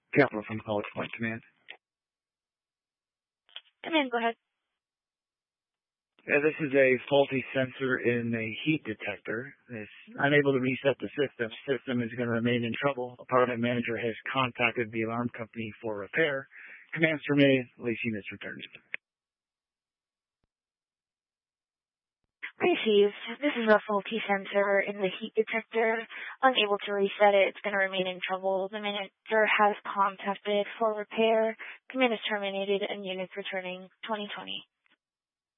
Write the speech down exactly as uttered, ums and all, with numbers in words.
Capital from College Point Command. Command, go ahead. Yeah, this is a faulty sensor in a heat detector. It's unable to reset the system. System is going to remain in trouble. Apartment manager has contacted the alarm company for repair. Commands terminated. Lease units returned. Received. This is a faulty sensor in the heat detector. Unable to reset it. It's going to remain in trouble. The manager has contacted for repair. Command is terminated and units returning twenty twenty.